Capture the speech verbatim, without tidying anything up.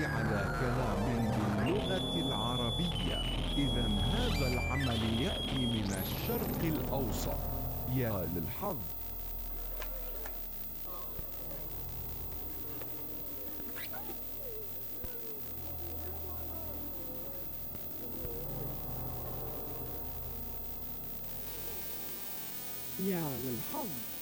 على كلام باللغة العربية. إذا هذا العمل يأتي من الشرق الأوسط. يا للحظ. يا للحظ.